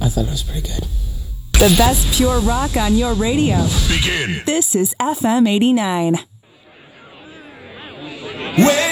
I thought it was pretty good. The best pure rock on your radio. Begin. This is FM 89. Where